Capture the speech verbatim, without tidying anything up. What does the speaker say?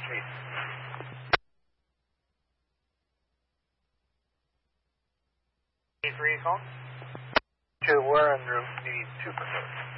Street. Three call? Two, we're en route, need two percent.